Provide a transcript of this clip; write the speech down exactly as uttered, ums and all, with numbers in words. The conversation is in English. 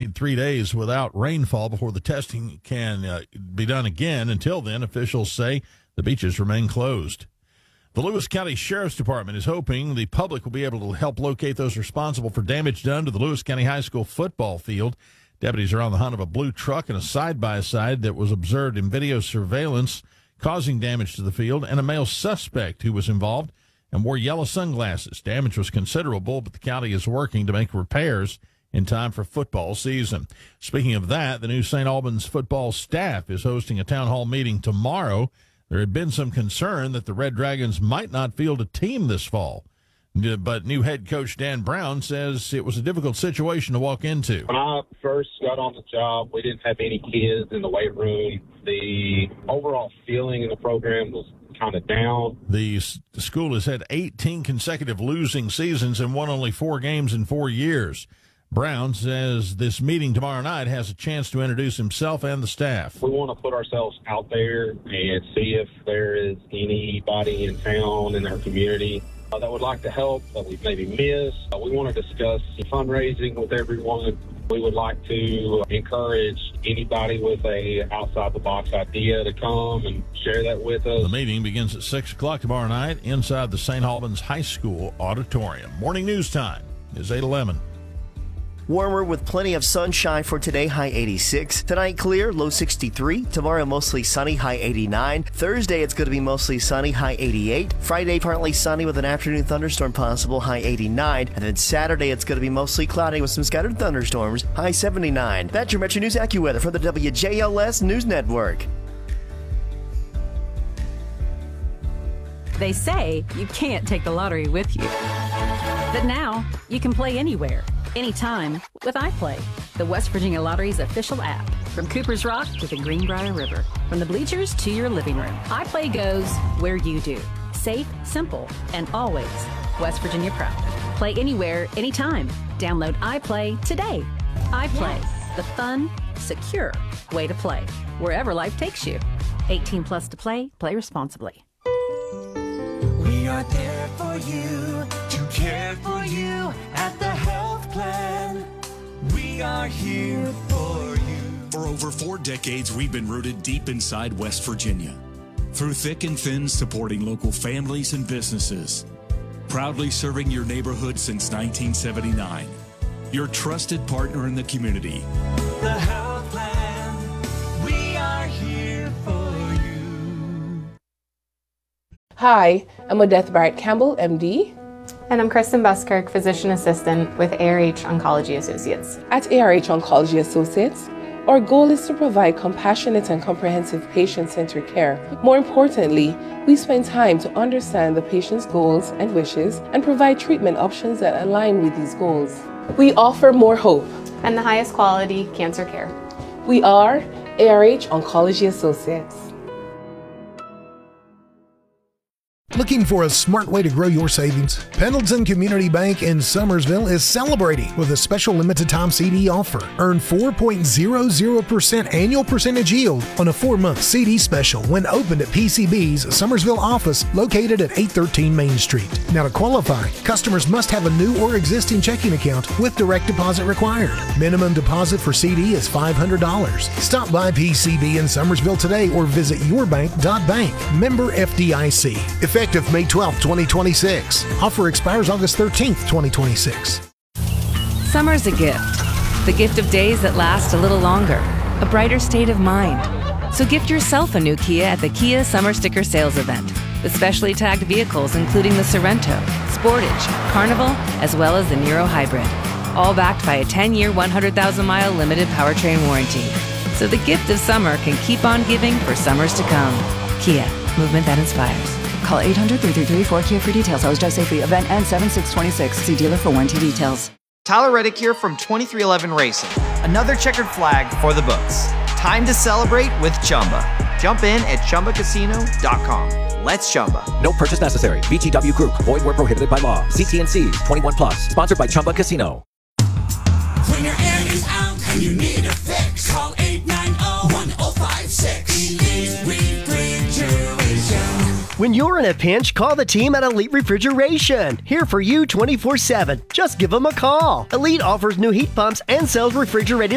need three days without rainfall before the testing can uh, be done again. Until then, officials say the beaches remain closed. The Lewis County Sheriff's Department is hoping the public will be able to help locate those responsible for damage done to the Lewis County High School football field. Deputies are on the hunt of a blue truck and a side-by-side that was observed in video surveillance causing damage to the field, and a male suspect who was involved and wore yellow sunglasses. Damage was considerable, but the county is working to make repairs in time for football season. Speaking of that, the new Saint Albans football staff is hosting a town hall meeting tomorrow. There had been some concern that the Red Dragons might not field a team this fall. But new head coach Dan Brown says it was a difficult situation to walk into. When I first got on the job, we didn't have any kids in the weight room. The overall feeling in the program was kind of down. The, the school has had eighteen consecutive losing seasons and won only four games in four years. Brown says this meeting tomorrow night has a chance to introduce himself and the staff. We want to put ourselves out there and see if there is anybody in town, in our community, uh, that would like to help, that we've maybe missed. Uh, we want to discuss fundraising with everyone. We would like to encourage anybody with a outside-the-box idea to come and share that with us. The meeting begins at six o'clock tomorrow night inside the Saint Albans High School auditorium. Morning news time is eight eleven. Warmer with plenty of sunshine for today, high eighty-six. Tonight clear, low sixty-three. Tomorrow mostly sunny, high eighty-nine. Thursday it's going to be mostly sunny, high eighty-eight. Friday partly sunny with an afternoon thunderstorm possible, high eighty-nine. And then Saturday it's going to be mostly cloudy with some scattered thunderstorms, high seventy-nine. That's your Metro News AccuWeather from the W J L S News Network. They say you can't take the lottery with you. But now you can play anywhere, anytime with iPlay, the West Virginia Lottery's official app. From Cooper's Rock to the Greenbrier River, from the bleachers to your living room, iPlay goes where you do. Safe, simple, and always West Virginia proud. Play anywhere, anytime. Download iPlay today. iPlay, yes. The fun, secure way to play, wherever life takes you. eighteen plus to play. Play responsibly. We are there for you, to care for you at the health plan. We are here for you. For over four decades, we've been rooted deep inside West Virginia. Through thick and thin, supporting local families and businesses. Proudly serving your neighborhood since nineteen seventy-nine. Your trusted partner in the community. The health plan. We are here for you. Hi, I'm Odette Barrett Campbell, M D. And I'm Kristen Buskirk, Physician Assistant with A R H Oncology Associates. At A R H Oncology Associates, our goal is to provide compassionate and comprehensive patient-centered care. More importantly, we spend time to understand the patient's goals and wishes and provide treatment options that align with these goals. We offer more hope and the highest quality cancer care. We are A R H Oncology Associates. Looking for a smart way to grow your savings? Pendleton Community Bank in Summersville is celebrating with a special limited time C D offer. Earn four point zero zero percent annual percentage yield on a four-month C D special when opened at P C B's Summersville office located at eight thirteen Main Street. Now to qualify, customers must have a new or existing checking account with direct deposit required. Minimum deposit for C D is five hundred dollars. Stop by P C B in Summersville today or visit yourbank dot bank. Member F D I C. Effective May twelfth, twenty twenty-six. Offer expires August thirteenth, twenty twenty-six. Summer's a gift. The gift of days that last a little longer. A brighter state of mind. So gift yourself a new Kia at the Kia Summer Sticker Sales Event. With specially tagged vehicles including the Sorrento, Sportage, Carnival, as well as the Niro Hybrid. All backed by a ten-year, one hundred thousand mile limited powertrain warranty. So the gift of summer can keep on giving for summers to come. Kia, movement that inspires. Call eight hundred, three three three, four K I A for details. Always drive safely. Event ends seven six twenty-six. See dealer for warranty details. Tyler Reddick here from twenty-three eleven Racing. Another checkered flag for the books. Time to celebrate with Chumba. Jump in at Chumba Casino dot com. Let's Chumba. No purchase necessary. B G W Group. Void where prohibited by law. See T N Cs. twenty-one plus. Sponsored by Chumba Casino. When your air is out and you need a fix, call eight nine zero, one zero five six. Elite Refrigeration. When you're in a pinch, call the team at Elite Refrigeration. Here for you twenty-four seven. Just give them a call. Elite offers new heat pumps and sells refrigerated